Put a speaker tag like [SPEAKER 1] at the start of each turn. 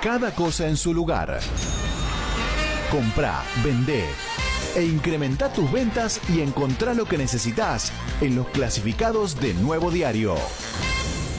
[SPEAKER 1] Cada cosa en su lugar. Comprá, vendé e incrementa tus ventas y encontrá lo que necesitas en los clasificados de Nuevo Diario.